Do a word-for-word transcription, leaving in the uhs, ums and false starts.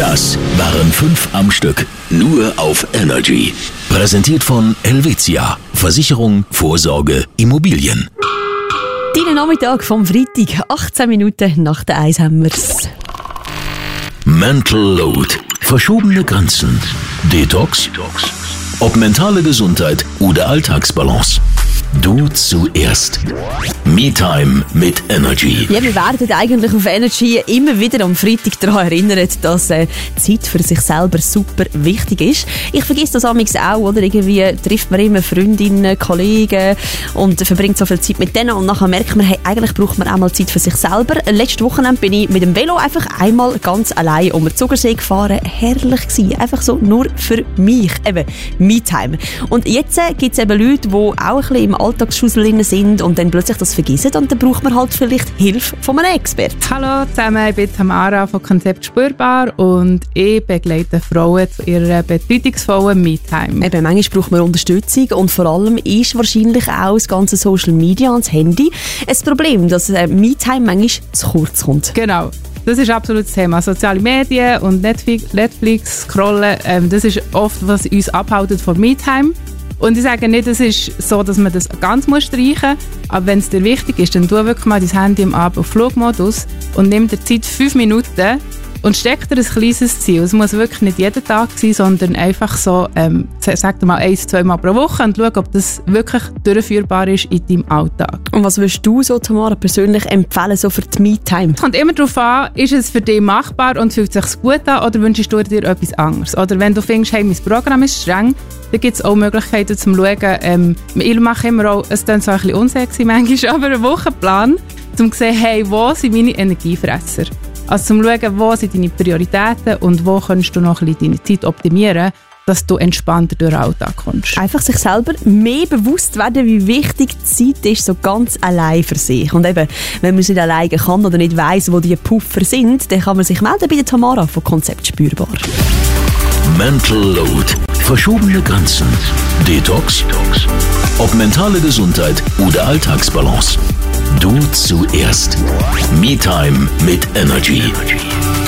Das waren fünf am Stück, nur auf Energy. Präsentiert von Helvetia, Versicherung, Vorsorge, Immobilien. Deinen Nachmittag vom Freitag, achtzehn Minuten nach der Eins haben wir's. Mental Load, verschobene Grenzen, Detox, ob mentale Gesundheit oder Alltagsbalance. Du zuerst. Me-Time mit Energy. Ja, wir werden eigentlich auf Energy immer wieder am Freitag daran erinnert, dass äh, Zeit für sich selber super wichtig ist. Ich vergesse das amigs auch, oder? Irgendwie trifft man immer Freundinnen, Kollegen und verbringt so viel Zeit mit denen und nachher merkt man, hey, eigentlich braucht man auch mal Zeit für sich selber. Letztes Wochenende bin ich mit dem Velo einfach einmal ganz allein um den Zugersee gefahren. Herrlich gewesen. Einfach so nur für mich. Eben, Me-Time. Und jetzt äh, gibt es eben Leute, die auch ein bisschen im Alltagsschussel sind und dann plötzlich das vergessen und dann braucht man halt vielleicht Hilfe von einem Experten. Hallo zusammen, ich bin Tamara von Konzept Spürbar und ich begleite Frauen zu ihrer bedeutungsvollen Me-Time. Eben, manchmal braucht man Unterstützung und vor allem ist wahrscheinlich auch das ganze Social Media und das Handy ein Problem, dass äh, Me-Time manchmal zu kurz kommt. Genau. Das ist absolut das Thema. Soziale Medien und Netflix, Netflix Scrollen, ähm, das ist oft, was uns abhält von Me-Time. Und ich sage nicht, es ist so, dass man das ganz muss streichen muss, aber wenn es dir wichtig ist, dann tu wirklich mal dein Handy im Abend auf Flugmodus und nimm dir Zeit fünf Minuten und steck dir ein kleines Ziel. Es muss wirklich nicht jeden Tag sein, sondern einfach so, ähm, sag dir mal eins, zwei Mal pro Woche und schau, ob das wirklich durchführbar ist in deinem Alltag. Und was würdest du so, Tamara, persönlich empfehlen so für die Me-Time? Es kommt immer darauf an, ist es für dich machbar und fühlt es sich gut an oder wünschst du dir etwas anderes? Oder wenn du findest, hey, mein Programm ist streng, dann gibt es auch Möglichkeiten zum Schauen. Ähm, ich mache immer auch, es klingt so ein bisschen unsexy manchmal, aber einen Wochenplan, um zu sehen, hey, wo sind meine Energiefresser? Also zum Schauen, wo sind deine Prioritäten und wo kannst du noch ein bisschen deine Zeit optimieren, dass du entspannter durch den Alltag kommst. Einfach sich selber mehr bewusst werden, wie wichtig die Zeit ist, so ganz allein für sich. Und eben, wenn man es nicht alleine kann oder nicht weiss, wo die Puffer sind, dann kann man sich melden bei der Tamara von Konzept Spürbar. Mental Load, verschobene Grenzen, Detox, ob mentale Gesundheit oder Alltagsbalance. Du zuerst. Me-Time mit Energy.